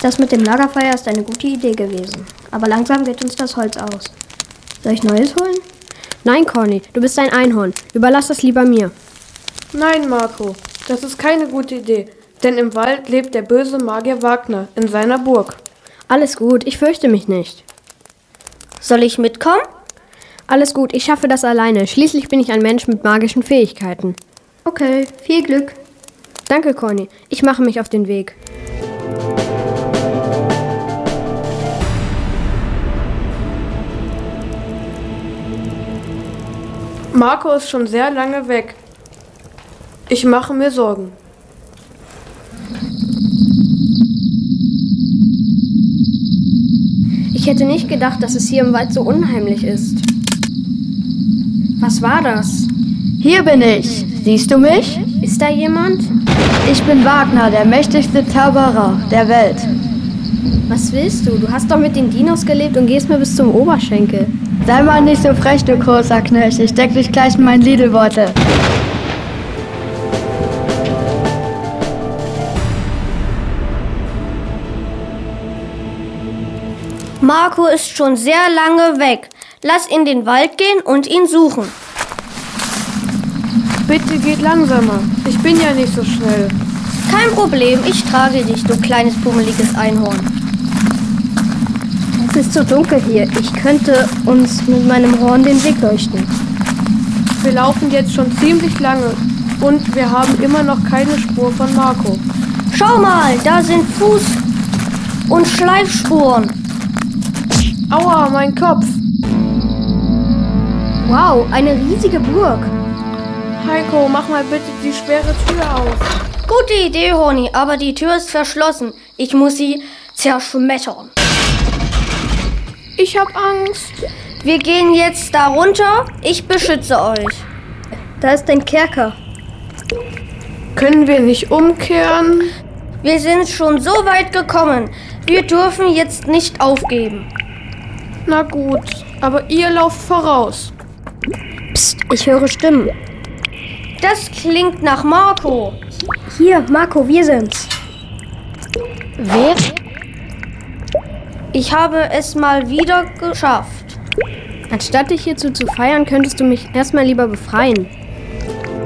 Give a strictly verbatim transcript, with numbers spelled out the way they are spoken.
Das mit dem Lagerfeuer ist eine gute Idee gewesen. Aber langsam geht uns das Holz aus. Soll ich Neues holen? Nein, Conny, du bist ein Einhorn. Überlass das lieber mir. Nein, Marco, das ist keine gute Idee. Denn im Wald lebt der böse Magier Wagner in seiner Burg. Alles gut, ich fürchte mich nicht. Soll ich mitkommen? Alles gut, ich schaffe das alleine. Schließlich bin ich ein Mensch mit magischen Fähigkeiten. Okay, viel Glück. Danke, Conny. Ich mache mich auf den Weg. Marco ist schon sehr lange weg. Ich mache mir Sorgen. Ich hätte nicht gedacht, dass es hier im Wald so unheimlich ist. Was war das? Hier bin ich. Siehst du mich? Ist da jemand? Ich bin Wagner, der mächtigste Zauberer der Welt. Was willst du? Du hast doch mit den Dinos gelebt und gehst mir bis zum Oberschenkel. Sei mal nicht so frech, du großer Knirsch. Ich steck dich gleich in meinen Lidl-Worte. Marco ist schon sehr lange weg. Lass in den Wald gehen und ihn suchen. Bitte geht langsamer. Ich bin ja nicht so schnell. Kein Problem, ich trage dich, du kleines pummeliges Einhorn. Es ist so dunkel hier. Ich könnte uns mit meinem Horn den Weg leuchten. Wir laufen jetzt schon ziemlich lange und wir haben immer noch keine Spur von Marco. Schau mal, da sind Fuß- und Schleifspuren. Aua, mein Kopf. Wow, eine riesige Burg. Heiko, mach mal bitte die schwere Tür auf. Gute Idee, Horni, aber die Tür ist verschlossen. Ich muss sie zerschmettern. Ich hab Angst. Wir gehen jetzt da runter. Ich beschütze euch. Da ist ein Kerker. Können wir nicht umkehren? Wir sind schon so weit gekommen. Wir dürfen jetzt nicht aufgeben. Na gut, aber ihr lauft voraus. Psst, ich höre Stimmen. Das klingt nach Marco. Hier, Marco, wir sind's. Wer? Ich habe es mal wieder geschafft. Anstatt dich hierzu zu feiern, könntest du mich erstmal lieber befreien.